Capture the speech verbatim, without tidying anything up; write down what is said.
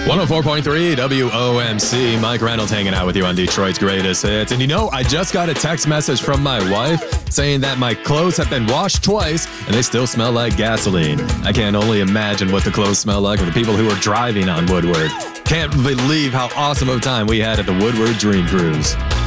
one oh four point three W O M C. Mike Reynolds hanging out with you on Detroit's Greatest Hits. And you know, I just got a text message from my wife saying that my clothes have been washed twice and they still smell like gasoline. I can only imagine what the clothes smell like for the people who are driving on Woodward. Can't believe how awesome of a time we had at the Woodward Dream Cruise.